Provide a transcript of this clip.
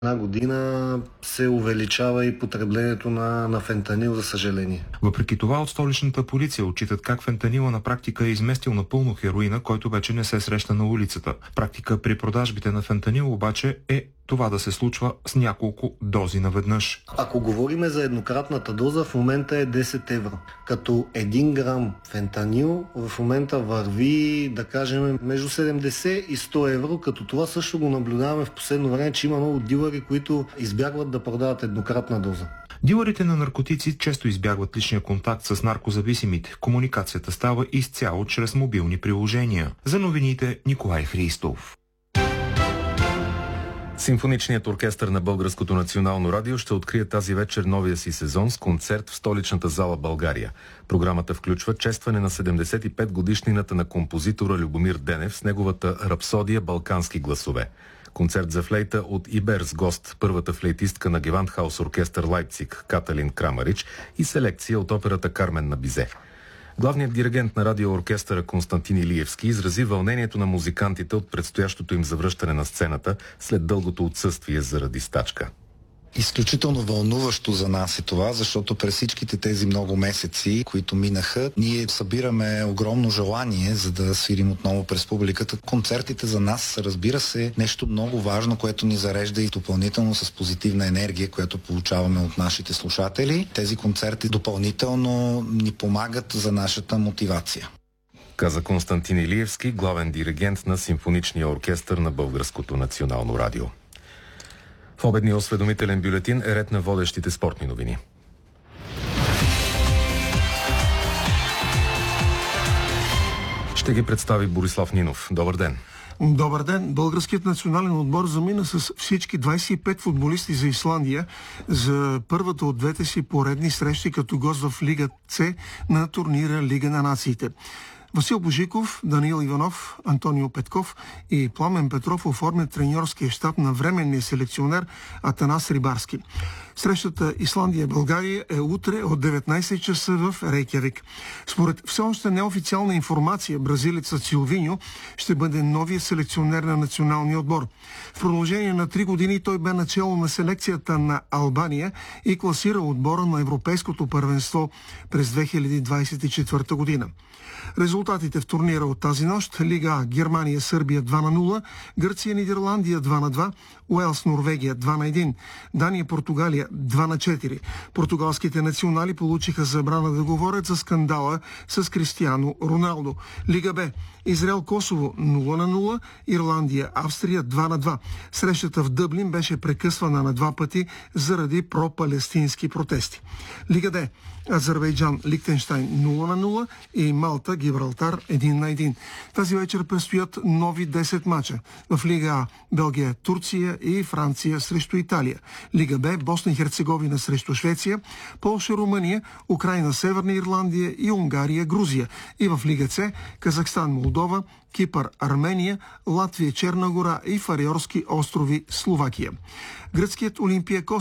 Една година се увеличава и потреблението на фентанил, за съжаление. Въпреки това от столичната полиция отчитат как фентанила на практика е изместил напълно хероина, който вече не се среща на улицата. Практика при продажбите на фентанил обаче е това да се случва с няколко дози наведнъж. Ако говорим за еднократната доза, в момента е 10 евро. Като 1 грам фентанил в момента върви, да кажем, между 70 и 100 евро, като това също го наблюдаваме в последно време, че има много дилъри, които избягват да продават еднократна доза. Дилърите на наркотици често избягват личния контакт с наркозависимите. Комуникацията става изцяло чрез мобилни приложения. За новините Николай Христов. Симфоничният оркестър на Българското национално радио ще открие тази вечер новия си сезон с концерт в столичната зала България. Програмата включва честване на 75 годишнината на композитора Любомир Денев с неговата рапсодия «Балкански гласове». Концерт за флейта от Ибер с гост, първата флейтистка на Гевандхаус оркестър Лайпциг Каталин Крамарич и селекция от операта Кармен на Бизе. Главният диригент на радиооркестъра Константин Илиевски изрази вълнението на музикантите от предстоящото им завръщане на сцената след дългото отсъствие заради стачка. Изключително вълнуващо за нас е това, защото през всичките тези много месеци, които минаха, ние събираме огромно желание, за да свирим отново през публиката. Концертите за нас, разбира се, нещо много важно, което ни зарежда и допълнително с позитивна енергия, която получаваме от нашите слушатели. Тези концерти допълнително ни помагат за нашата мотивация. Каза Константин Илиевски, главен диригент на Симфоничния оркестър на Българското национално радио. В обедния осведомителен бюлетин е ред на водещите спортни новини. Ще ги представи Борислав Нинов. Добър ден! Добър ден! Българският национален отбор замина с всички 25 футболисти за Исландия за първата от двете си поредни срещи като гост в Лига С на турнира Лига на нациите. Васил Божиков, Даниил Иванов, Антонио Петков и Пламен Петров оформят треньорския щаб на временния селекционер Атанас Рибарски. Срещата Исландия-България е утре от 19 часа в Рейкявик. Според все още неофициална информация, бразилецът Силвиньо ще бъде новия селекционер на националния отбор. В продължение на 3 години той бе начело на селекцията на Албания и класира отбора на Европейското първенство през 2024 година. Резултатите в турнира от тази нощ: Лига А: Германия, Сърбия 2-0, Гърция, Нидерландия 2-2, Уелс, Норвегия 2-1, Дания, Португалия 2-4. Португалските национали получиха забрана да говорят за скандала с Кристиано Роналдо. Лига Б: Израел, Косово 0-0, Ирландия, Австрия 2-2. Срещата в Дъблин беше прекъсвана на 2 пъти заради пропалестински протести. Лига Д: Азербайджан, Лихтенщайн 0-0 и Малта, Гибралтар 1-1. Тази вечер предстоят нови 10 мача. В Лига А: Белгия, Турция и Франция срещу Италия. Лига Б: Босна и Херцеговина срещу Швеция, Полша, Румъния, Украйна, Северна Ирландия и Унгария, Грузия. И в Лига С: Казахстан, Молдова, Кипър, Армения, Латвия, Черна гора и Фариорски острови, Словакия. Гръцкият Олимпиакос